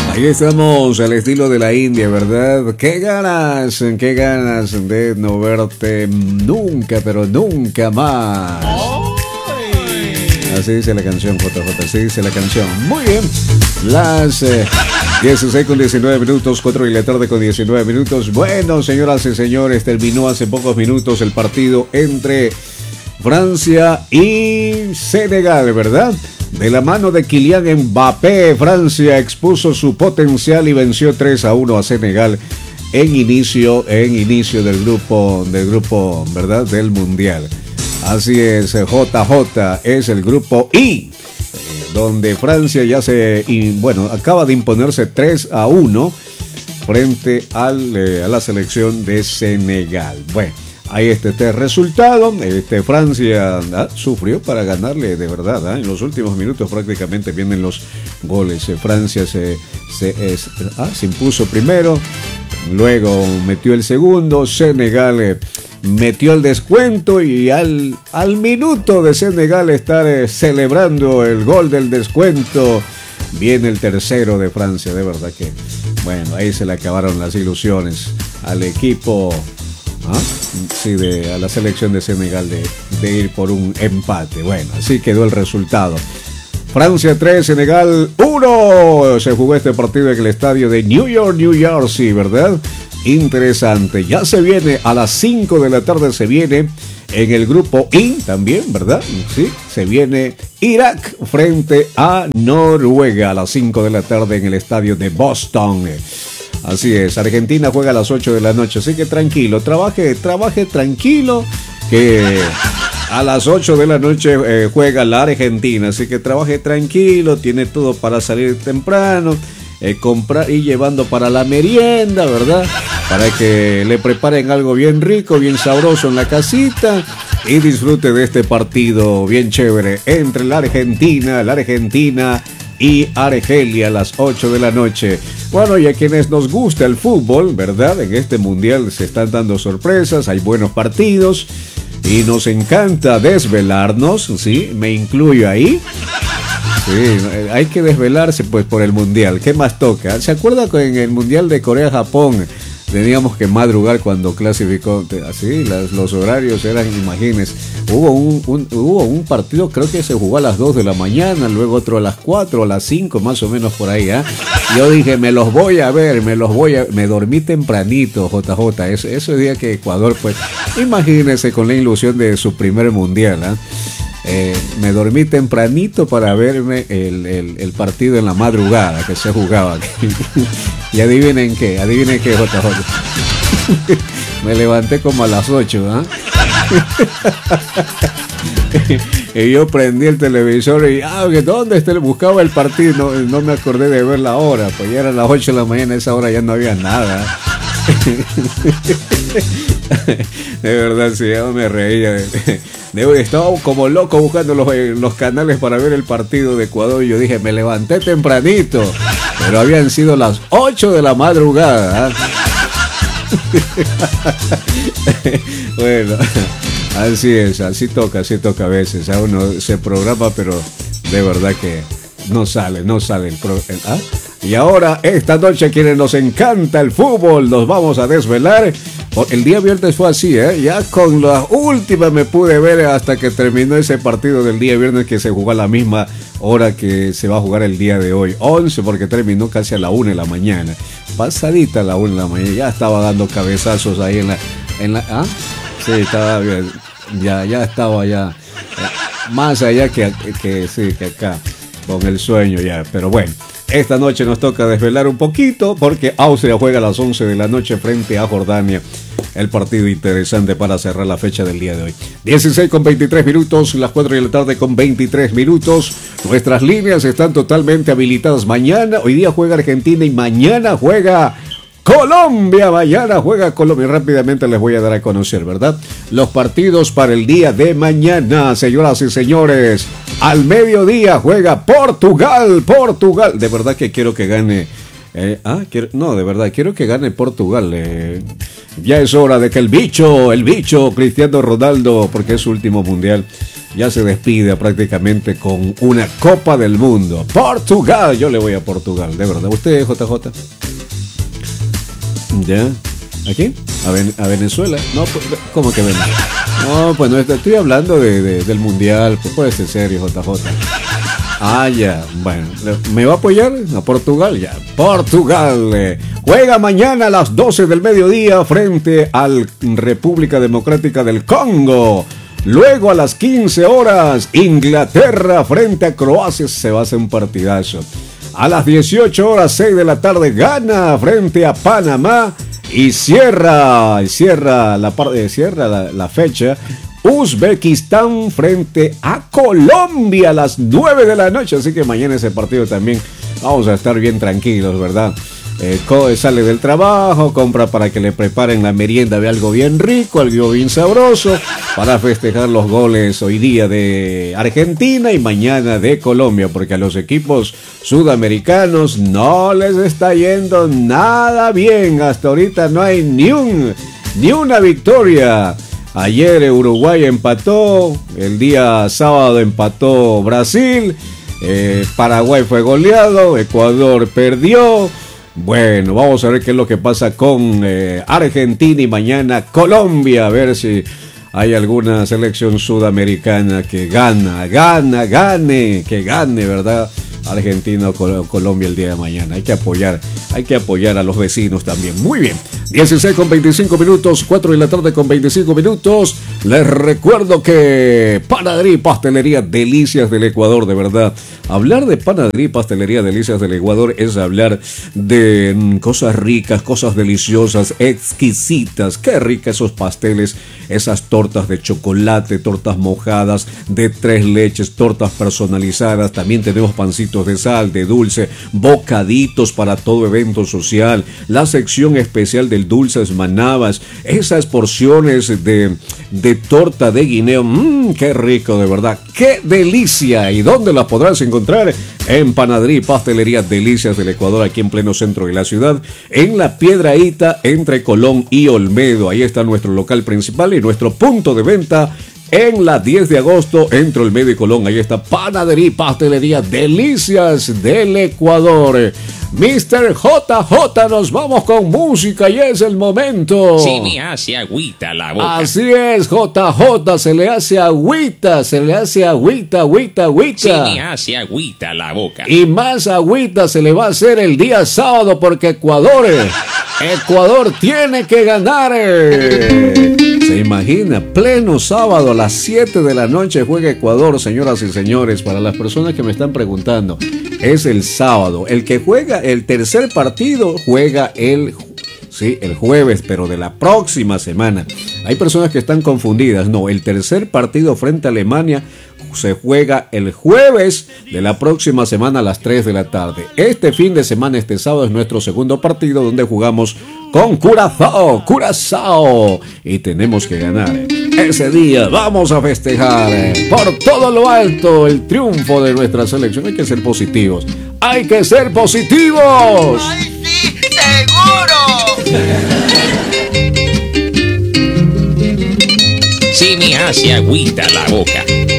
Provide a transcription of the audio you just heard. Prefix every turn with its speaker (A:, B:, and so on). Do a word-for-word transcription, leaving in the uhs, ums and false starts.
A: Ahí estamos, al estilo de la India, ¿verdad? Qué ganas, qué ganas de no verte nunca, pero nunca más. Así dice la canción, J J, así dice la canción. Muy bien, las eh, dieciséis con diecinueve minutos, cuatro de la tarde con diecinueve minutos. Bueno, señoras y señores, terminó hace pocos minutos el partido entre Francia y Senegal, ¿verdad? De la mano de Kylian Mbappé, Francia expuso su potencial y venció tres a uno a Senegal en inicio, en inicio del grupo, del grupo, ¿verdad? Del Mundial. Así es, J J es el grupo I, donde Francia ya se, y, bueno, acaba de imponerse tres a uno frente al, eh, a la selección de Senegal. Bueno, ahí está este resultado. Este, Francia ah, sufrió para ganarle de verdad. ¿ah? En los últimos minutos prácticamente vienen los goles. Eh, Francia se, se, es, ah, se impuso primero, luego metió el segundo. Senegal eh, metió el descuento y al, al minuto de Senegal estar eh, celebrando el gol del descuento, viene el tercero de Francia. De verdad que, bueno, ahí se le acabaron las ilusiones al equipo. ¿Ah? Sí, de, a la selección de Senegal de, de ir por un empate. Bueno, así quedó el resultado. Francia tres, Senegal uno. Se jugó este partido en el estadio de New York, New Jersey, ¿verdad? Interesante. Ya se viene a las cinco de la tarde, se viene en el grupo I también, ¿verdad? Sí, se viene Irak frente a Noruega a las cinco de la tarde en el estadio de Boston. Así es, Argentina juega a las ocho de la noche, así que tranquilo, trabaje, trabaje tranquilo, que a las ocho de la noche eh, juega la Argentina, así que trabaje tranquilo, tiene todo para salir temprano, eh, comprar y llevando para la merienda, ¿verdad? Para que le preparen algo bien rico, bien sabroso en la casita y disfrute de este partido bien chévere entre la Argentina, la Argentina y Argelia a las ocho de la noche. Bueno, y a quienes nos gusta el fútbol, ¿verdad? En este mundial se están dando sorpresas, hay buenos partidos y nos encanta desvelarnos, ¿sí? Me incluyo ahí. Sí, hay que desvelarse pues por el mundial. ¿Qué más toca? ¿Se acuerda que en el mundial de Corea-Japón teníamos que madrugar cuando clasificó? Así, las, los horarios eran, imagínense. Hubo un, un, hubo un partido, creo que se jugó a las dos de la mañana, luego otro a las cuatro, a las cinco, más o menos por ahí. ¿eh? Yo dije, me los voy a ver, me los voy a... Me dormí tempranito, J J. Ese, ese día que Ecuador, pues, imagínense con la ilusión de su primer mundial. ¿eh? Eh, me dormí tempranito para verme el, el, el partido en la madrugada que se jugaba. Y adivinen qué, adivinen qué, J J. Me levanté como a las ocho, ¿ah? ¿eh? Y yo prendí el televisor y, ah, ¿dónde está? Buscaba el partido, no, no me acordé de ver la hora, pues ya eran las ocho de la mañana, a esa hora ya no había nada. De verdad, sí, yo me reía. Estaba como loco buscando los, los canales para ver el partido de Ecuador y yo dije, me levanté tempranito, pero habían sido las ocho de la madrugada. ¿eh? Bueno, así es, así toca, así toca a veces. A uno se programa, pero de verdad que no sale, no sale el pro, el, ¿ah? Y ahora, esta noche, a quienes nos encanta el fútbol, nos vamos a desvelar. El día viernes fue así, ¿eh? Ya con la última me pude ver hasta que terminó ese partido del día viernes que se jugó a la misma hora que se va a jugar el día de hoy. once, porque terminó casi a la una de la mañana. Pasadita a la una de la mañana. Ya estaba dando cabezazos ahí en la... En la ¿ah? Sí, estaba bien. Ya, ya estaba ya. Más allá que, que, sí, que acá. Con el sueño ya. Pero bueno. Esta noche nos toca desvelar un poquito porque Austria juega a las once de la noche frente a Jordania. El partido interesante para cerrar la fecha del día de hoy. dieciséis con veintitrés minutos, las cuatro de la tarde con veintitrés minutos. Nuestras líneas están totalmente habilitadas. Mañana, hoy día juega Argentina y mañana juega Colombia. Mañana juega Colombia. Rápidamente les voy a dar a conocer, ¿verdad? Los partidos para el día de mañana, señoras y señores. Al mediodía juega Portugal. Portugal. De verdad que quiero que gane. Eh, ah, quiero, no, de verdad, quiero que gane Portugal. Eh. Ya es hora de que el bicho, el bicho, Cristiano Ronaldo, porque es su último mundial, ya se despide prácticamente con una Copa del Mundo. Portugal, yo le voy a Portugal, de verdad. ¿Usted, J J? ¿Ya? ¿A quién? ¿A, Ven a Venezuela? No, pues, ¿cómo que Venezuela? No, pues no, estoy hablando de, de, del Mundial, pues puede ser serio, J J. Ah, ya, bueno, ¿me va a apoyar? A Portugal, ya. Portugal eh, juega mañana a las doce del mediodía frente a la República Democrática del Congo. Luego a las quince horas, Inglaterra frente a Croacia, se va a hacer un partidazo. A las dieciocho horas, seis de la tarde, Ghana frente a Panamá. Y cierra, cierra la, cierra la, la fecha, Uzbekistán frente a Colombia a las nueve de la noche. Así que mañana ese partido también vamos a estar bien tranquilos, ¿verdad? Eh, sale del trabajo, compra para que le preparen la merienda de algo bien rico, algo bien sabroso, para festejar los goles hoy día de Argentina y mañana de Colombia, porque a los equipos sudamericanos no les está yendo nada bien. Hasta ahorita no hay ni un, ni una victoria. Ayer Uruguay empató, el día sábado empató Brasil, eh, Paraguay fue goleado, Ecuador perdió. Bueno, vamos a ver qué es lo que pasa con eh, Argentina y mañana Colombia, a ver si hay alguna selección sudamericana que gana, gana, gane, que gane, ¿verdad? Argentina o Col- Colombia el día de mañana. Hay que apoyar, hay que apoyar a los vecinos también. Muy bien, dieciséis con veinticinco minutos, cuatro de la tarde con veinticinco minutos. Les recuerdo que Panadería y Pastelería Delicias del Ecuador, de verdad. Hablar de Panadería y Pastelería Delicias del Ecuador es hablar de mm, cosas ricas, cosas deliciosas, exquisitas. Qué ricas esos pasteles, esas tortas de chocolate, tortas mojadas, de tres leches, tortas personalizadas. También tenemos pancitos de sal, de dulce, bocaditos para todo evento social, la sección especial del dulces manabas, esas porciones de, de torta de guineo. Mmm, qué rico, de verdad, qué delicia. ¿Y dónde la podrás encontrar? En Panadería y Pastelería Delicias del Ecuador, aquí en pleno centro de la ciudad, en La Piedrahíta, entre Colón y Olmedo. Ahí está nuestro local principal y nuestro punto de venta en la diez de agosto, entre Olmedo y Colón. Ahí está Panadería y Pastelería Delicias del Ecuador. mister J J, nos vamos con música y es el momento.
B: Se me hace agüita la boca.
A: Así es, J J, se le hace agüita, se le hace agüita, agüita, agüita.
B: Se me hace agüita la boca.
A: Y más agüita se le va a hacer el día sábado porque Ecuador, Ecuador tiene que ganar. Se imagina, pleno sábado a las siete de la noche juega Ecuador, señoras y señores. Para las personas que me están preguntando, es el sábado. El que juega el tercer partido juega el, sí, el jueves, pero de la próxima semana. Hay personas que están confundidas. No, el tercer partido frente a Alemania se juega el jueves de la próxima semana a las tres de la tarde. Este fin de semana, este sábado, es nuestro segundo partido donde jugamos con Curazao, Curazao, y tenemos que ganar. Ese día vamos a festejar por todo lo alto el triunfo de nuestra selección. Hay que ser positivos, hay que ser positivos.
C: ¡Ay, sí, seguro!
B: Se me hace agüita la boca.